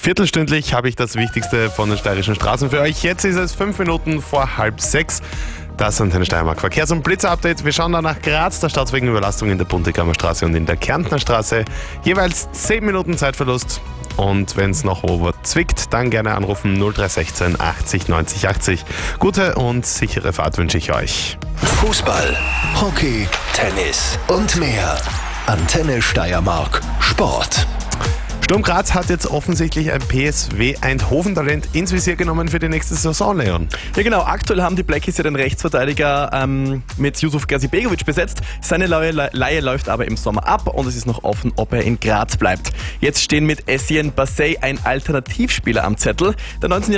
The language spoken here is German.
Viertelstündlich habe ich das Wichtigste von den steirischen Straßen für euch. Jetzt ist es 5 Minuten vor 5:30. Das Antenne Steiermark Verkehrs- und Blitzer-Update. Wir schauen da nach Graz. Da staut wegen Überlastung in der Buntegammer Straße und in der Kärntner Straße. Jeweils 10 Minuten Zeitverlust. Und wenn es noch wo zwickt, dann gerne anrufen 0316 80 90 80. Gute und sichere Fahrt wünsche ich euch. Fußball, Hockey, Tennis und mehr. Antenne Steiermark Sport. Sturm Graz hat jetzt offensichtlich ein PSV Eindhoven-Talent ins Visier genommen für die nächste Saison, Leon. Ja genau, aktuell haben die Blackies ja den Rechtsverteidiger mit Yusuf Gazibegovic besetzt. Seine Leihe läuft aber im Sommer ab und es ist noch offen, ob er in Graz bleibt. Jetzt stehen mit Essien Bassey ein Alternativspieler am Zettel. Der 19